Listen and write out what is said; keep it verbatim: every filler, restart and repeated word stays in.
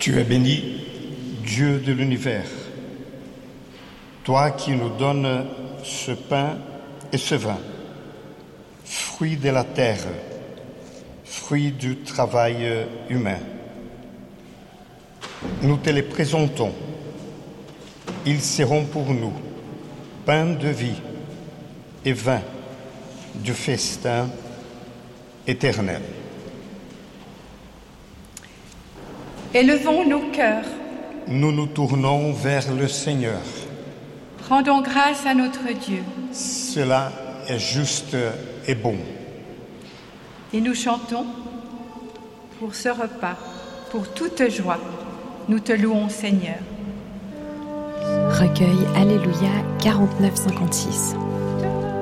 Tu es béni, Dieu de l'univers, toi qui nous donnes ce pain et ce vin, fruits de la terre, fruits du travail humain. Nous te les présentons. Ils seront pour nous pain de vie et vin du festin éternel. Élevons nos cœurs. Nous nous tournons vers le Seigneur. Rendons grâce à notre Dieu. Cela est juste et bon. Et nous chantons pour ce repas, pour toute joie. Nous te louons, Seigneur. Recueil Alléluia quarante-neuf cinquante-six.